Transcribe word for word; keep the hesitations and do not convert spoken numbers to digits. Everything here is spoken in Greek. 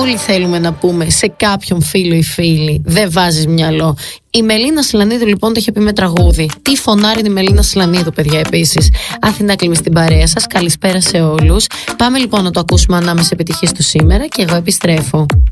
όλοι θέλουμε να πούμε σε κάποιον φίλο ή φίλη, δεν βάζεις μυαλό. Η Μελίνα Σλανίδου λοιπόν το είχε πει με τραγούδι. Τι φωνάρει η Μελίνα Σλανίδου, παιδιά, επίσης. Αθηνά Κλίμη στην παρέα σας. Καλησπέρα σε όλους. Πάμε λοιπόν να το ακούσουμε ανάμεσα επιτυχίες του σήμερα και εγώ επιστρέφω.